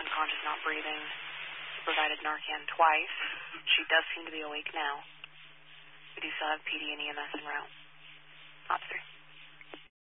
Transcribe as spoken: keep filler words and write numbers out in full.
unconscious, not breathing. Provided Narcan twice. She does seem to be awake now. We do still have P D and E M S en route. Op three.